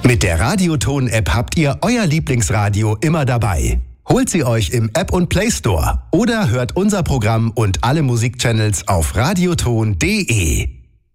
Mit der Radioton-App habt ihr euer Lieblingsradio immer dabei. Holt sie euch im App und Play Store oder hört unser Programm und alle Musikchannels auf radioton.de.